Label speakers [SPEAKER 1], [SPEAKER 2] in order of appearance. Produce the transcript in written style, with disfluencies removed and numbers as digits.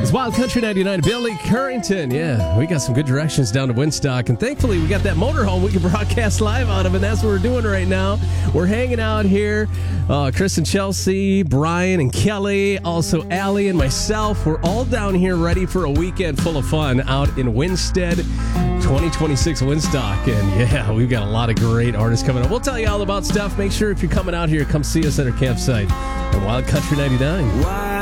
[SPEAKER 1] It's Wild Country 99, Billy Currington. Yeah, we got some good directions down to Woodstock, and thankfully we got that motorhome we can broadcast live out of, and that's what we're doing right now. We're hanging out here. Chris and Chelsea, Brian and Kelly, also Allie and myself. We're all down here ready for a weekend full of fun out in Winstead, 2026 Woodstock. And yeah, we've got a lot of great artists coming up. We'll tell you all about stuff. Make sure if you're coming out here, come see us at our campsite at Wild Country 99.
[SPEAKER 2] Wild